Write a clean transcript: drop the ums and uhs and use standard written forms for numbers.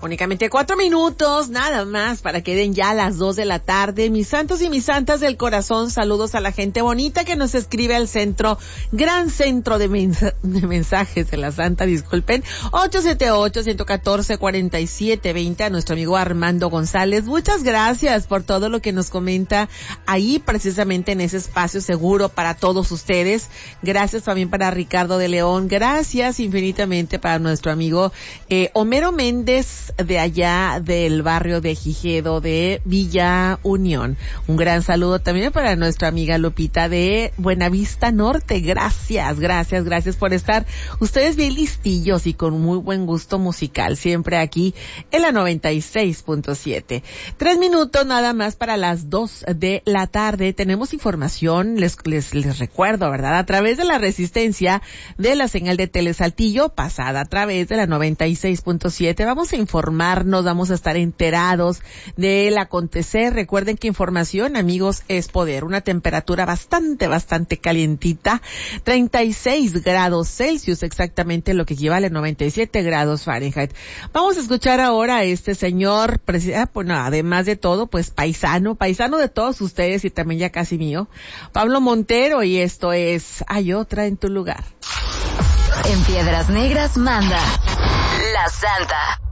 telefónicamente 4 minutos, nada más, para que den ya las 2 de la tarde. Mis santos y mis santas del corazón, saludos a la gente bonita que nos escribe al centro, gran centro de mensajes de la Santa, disculpen, 878-114-4720, a nuestro amigo Armando González. Muchas gracias por todo lo que nos comenta ahí, precisamente en ese espacio seguro para todos ustedes. Gracias también para Ricardo de León, gracias infinitamente para nuestro amigo Homero Méndez, de allá del barrio de Gijedo, de Villa Unión. Un gran saludo también para nuestra amiga Lupita de Buenavista Norte. Gracias por estar ustedes bien listillos y con muy buen gusto musical, siempre aquí en la 96.7. 3 minutos nada más para las 2 de la tarde. Tenemos información, les recuerdo, ¿verdad? A través de la resistencia de la señal de Telesaltillo, pasada a través de la 96.7. Vamos a informarnos, vamos a estar enterados del acontecer. Recuerden que información, amigos, es poder. Una temperatura bastante calientita, 36 grados Celsius, exactamente lo que equivale a 97 grados Fahrenheit. Vamos a escuchar ahora a este señor, bueno, además de todo, pues paisano de todos ustedes y también ya casi mío, Pablo Montero, y esto es Hay otra en tu lugar. En Piedras Negras manda La Santa.